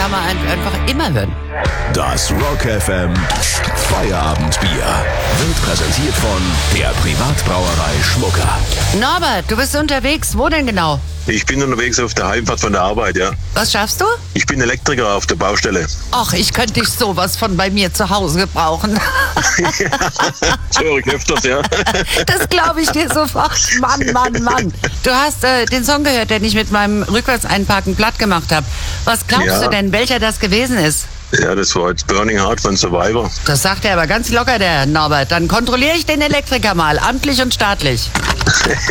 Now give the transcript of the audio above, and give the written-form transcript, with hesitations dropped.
kann man einfach immer hören. Das Rock FM Feierabendbier wird präsentiert von der Privatbrauerei Schmucker. Norbert, du bist unterwegs. Wo denn genau? Ich bin unterwegs auf der Heimfahrt von der Arbeit, ja. Was schaffst du? Ich bin Elektriker auf der Baustelle. Ach, ich könnte dich sowas von bei mir zu Hause gebrauchen. Das höre ich öfters, ja. Das glaube ich dir sofort. Mann. Du hast den Song gehört, den ich mit meinem Rückwärtseinparken platt gemacht habe. Was glaubst du denn, welcher das gewesen ist? Ja, das war jetzt Burning Heart von Survivor. Das sagt er aber ganz locker, der Norbert. Dann kontrolliere ich den Elektriker mal, amtlich und staatlich.